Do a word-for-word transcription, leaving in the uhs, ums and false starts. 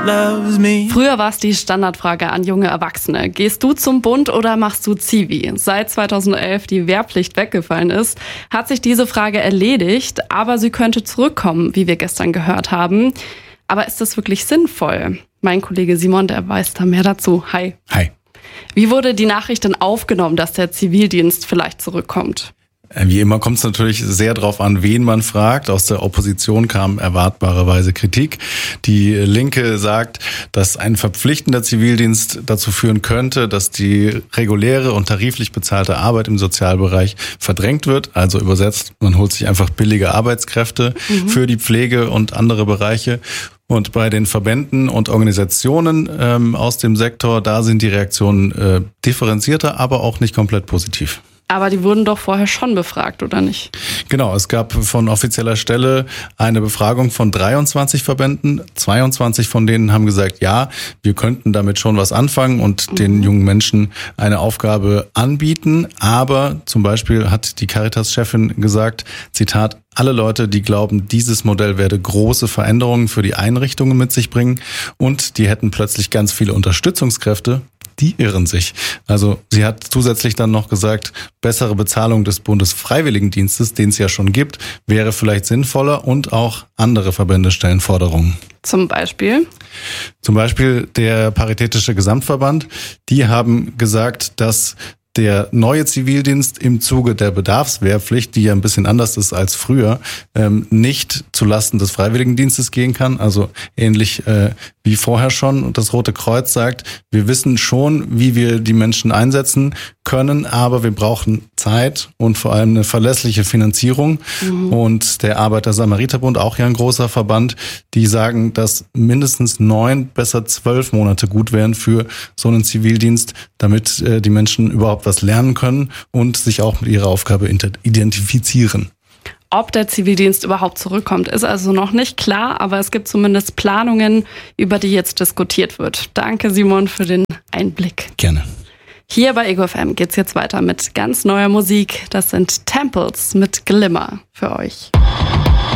loves me. Früher war es die Standardfrage an junge Erwachsene. Gehst du zum Bund oder machst du Zivi? Seit zweitausendelf die Wehrpflicht weggefallen ist, hat sich diese Frage erledigt, aber sie könnte zurückkommen, wie wir gestern gehört haben. Aber ist das wirklich sinnvoll? Mein Kollege Simon, der weiß da mehr dazu. Hi. Hi. Wie wurde die Nachricht denn aufgenommen, dass der Zivildienst vielleicht zurückkommt? Wie immer kommt es natürlich sehr darauf an, wen man fragt. Aus der Opposition kam erwartbarerweise Kritik. Die Linke sagt, dass ein verpflichtender Zivildienst dazu führen könnte, dass die reguläre und tariflich bezahlte Arbeit im Sozialbereich verdrängt wird. Also übersetzt, man holt sich einfach billige Arbeitskräfte mhm. für die Pflege und andere Bereiche. Und bei den Verbänden und Organisationen ähm, aus dem Sektor, da sind die Reaktionen äh, differenzierter, aber auch nicht komplett positiv. Aber die wurden doch vorher schon befragt, oder nicht? Genau, es gab von offizieller Stelle eine Befragung von dreiundzwanzig Verbänden. zweiundzwanzig von denen haben gesagt, ja, wir könnten damit schon was anfangen und mhm. den jungen Menschen eine Aufgabe anbieten. Aber zum Beispiel hat die Caritas-Chefin gesagt, Zitat, alle Leute, die glauben, dieses Modell werde große Veränderungen für die Einrichtungen mit sich bringen und die hätten plötzlich ganz viele Unterstützungskräfte, die irren sich. Also sie hat zusätzlich dann noch gesagt, bessere Bezahlung des Bundesfreiwilligendienstes, den es ja schon gibt, wäre vielleicht sinnvoller und auch andere Verbände stellen Forderungen. Zum Beispiel? Zum Beispiel der Paritätische Gesamtverband. Die haben gesagt, dass der neue Zivildienst im Zuge der Bedarfswehrpflicht, die ja ein bisschen anders ist als früher, ähm, nicht zulasten des Freiwilligendienstes gehen kann. Also ähnlich äh, wie vorher schon. Und das Rote Kreuz sagt, wir wissen schon, wie wir die Menschen einsetzen können, aber wir brauchen Zeit und vor allem eine verlässliche Finanzierung. Mhm. Und der Arbeiter-Samariter-Bund, auch ja ein großer Verband, die sagen, dass mindestens neun, besser zwölf Monate gut wären für so einen Zivildienst, damit äh, die Menschen überhaupt was lernen können und sich auch mit ihrer Aufgabe identifizieren. Ob der Zivildienst überhaupt zurückkommt, ist also noch nicht klar, aber es gibt zumindest Planungen, über die jetzt diskutiert wird. Danke, Simon, für den Einblick. Gerne. Hier bei Ego F M geht's jetzt weiter mit ganz neuer Musik. Das sind Temples mit Glimmer für euch.